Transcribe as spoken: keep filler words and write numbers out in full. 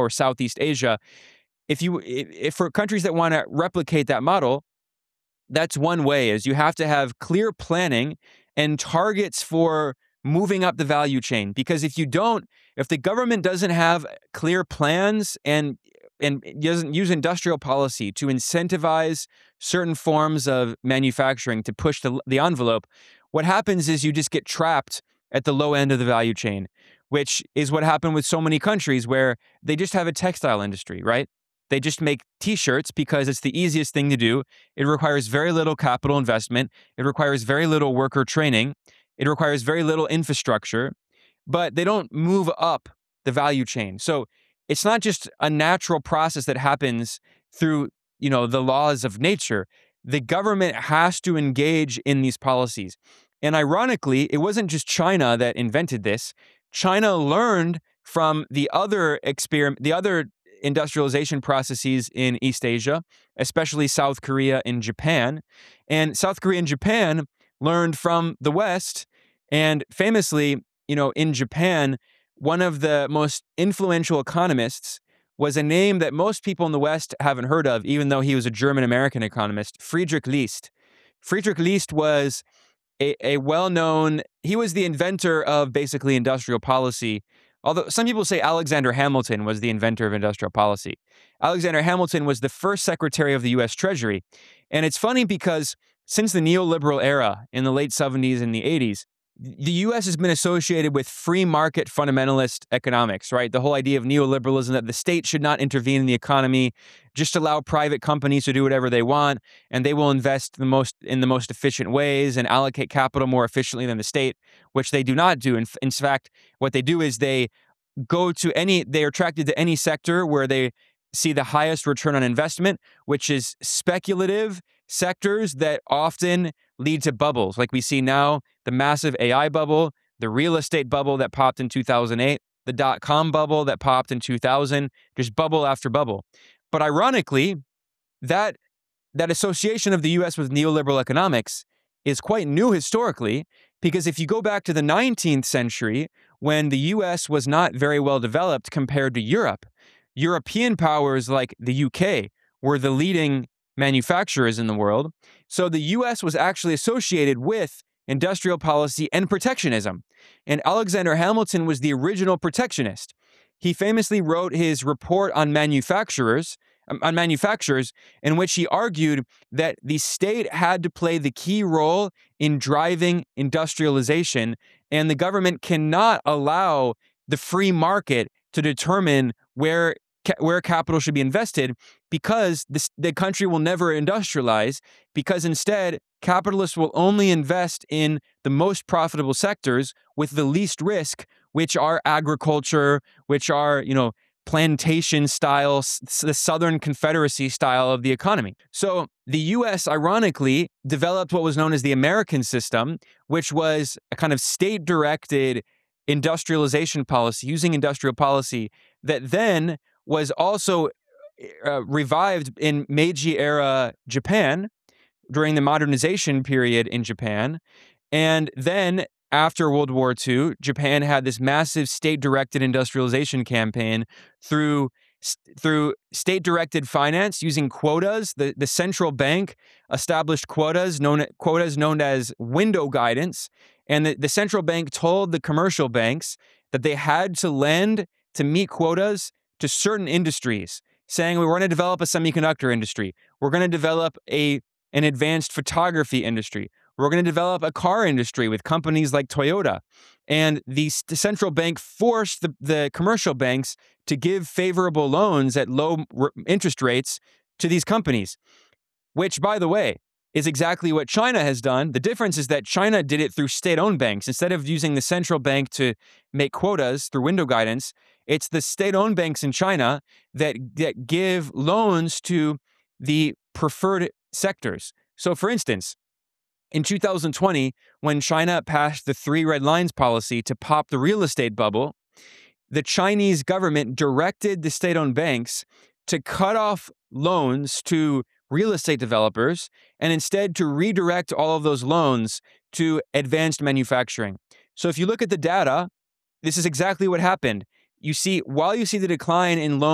or Southeast Asia. If you, if for countries that want to replicate that model, that's one way, is you have to have clear planning and targets for moving up the value chain. Because if you don't, if the government doesn't have clear plans and and doesn't use industrial policy to incentivize certain forms of manufacturing to push the, the envelope, what happens is you just get trapped at the low end of the value chain, which is what happened with so many countries where they just have a textile industry, right? They just make t-shirts because it's the easiest thing to do. It requires very little capital investment. It requires very little worker training. It requires very little infrastructure, but they don't move up the value chain. So it's not just a natural process that happens through, you know, the laws of nature. The government has to engage in these policies. And ironically, it wasn't just China that invented this. China learned from the other experiment, the other industrialization processes in East Asia, especially South Korea and Japan. And South Korea and Japan learned from the West. And famously, you know, in Japan, one of the most influential economists was a name that most people in the West haven't heard of, even though he was a German-American economist, Friedrich List. Friedrich List was a, a well-known, he was the inventor of basically industrial policy. Although some people say Alexander Hamilton was the inventor of industrial policy. Alexander Hamilton was the first secretary of the U S Treasury. And it's funny because since the neoliberal era in the late seventies and the eighties, the U S has been associated with free market fundamentalist economics, right? The whole idea of neoliberalism, that the state should not intervene in the economy, just allow private companies to do whatever they want, and they will invest the most in the most efficient ways and allocate capital more efficiently than the state, which they do not do. In, in fact, what they do is they go to any, they're attracted to any sector where they see the highest return on investment, which is speculative sectors that often lead to bubbles. Like we see now, the massive A I bubble, the real estate bubble that popped in two thousand eight, the dot-com bubble that popped in two thousand, just bubble after bubble. But ironically, that, that association of the U S with neoliberal economics is quite new historically, because if you go back to the nineteenth century, when the U S was not very well developed compared to Europe, European powers like the U K were the leading manufacturers in the world. So the U S was actually associated with industrial policy and protectionism. And Alexander Hamilton was the original protectionist. He famously wrote his report on manufacturers, on manufacturers, in which he argued that the state had to play the key role in driving industrialization, and the government cannot allow the free market to determine where where capital should be invested, because this, the country will never industrialize, because instead capitalists will only invest in the most profitable sectors with the least risk, which are agriculture, which are, you know, plantation style, the Southern Confederacy style of the economy. So the U S, ironically, developed what was known as the American system, which was a kind of state-directed industrialization policy, using industrial policy, that then was also uh, revived in Meiji-era Japan during the modernization period in Japan. And then after World War Two, Japan had this massive state-directed industrialization campaign through through state-directed finance using quotas. The, the central bank established quotas known, quotas known as window guidance. And the, the central bank told the commercial banks that they had to lend to meet quotas to certain industries, saying, we're going to develop a semiconductor industry. We're going to develop a an advanced photography industry. We're going to develop a car industry with companies like Toyota. And the, the central bank forced the, the commercial banks to give favorable loans at low r- interest rates to these companies, which, by the way, is exactly what China has done. The difference is that China did it through state-owned banks. Instead of using the central bank to make quotas through window guidance, it's the state-owned banks in China that, that give loans to the preferred sectors. So, for instance, in two thousand twenty, when China passed the three red lines policy to pop the real estate bubble, the Chinese government directed the state-owned banks to cut off loans to real estate developers and instead to redirect all of those loans to advanced manufacturing. So if you look at the data, this is exactly what happened. You see, while you see the decline in loans